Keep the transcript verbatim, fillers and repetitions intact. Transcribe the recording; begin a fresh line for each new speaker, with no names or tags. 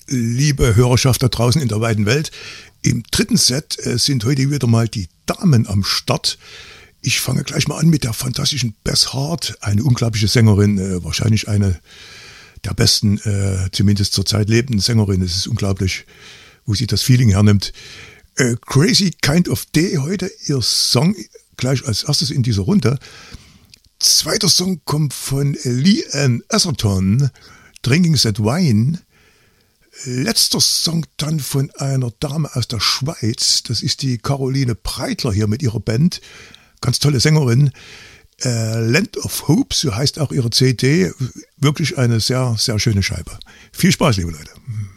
liebe Hörerschaft da draußen in der weiten Welt. Im dritten Set äh, sind heute wieder mal die Damen am Start. Ich fange gleich mal an mit der fantastischen Beth Hart, eine unglaubliche Sängerin, äh, wahrscheinlich eine der besten, äh, zumindest zurzeit lebenden Sängerin. Es ist unglaublich, wo sie das Feeling hernimmt. Äh, Crazy Kind of Day heute, ihr Song gleich als erstes in dieser Runde. Zweiter Song kommt von Lee Ann Atherton, Drinking That Wine. Letzter Song dann von einer Dame aus der Schweiz, das ist die Caroline Breitler hier mit ihrer Band, ganz tolle Sängerin, äh, Land of Hope, so heißt auch ihre C D, wirklich eine sehr, sehr schöne Scheibe. Viel Spaß, liebe Leute.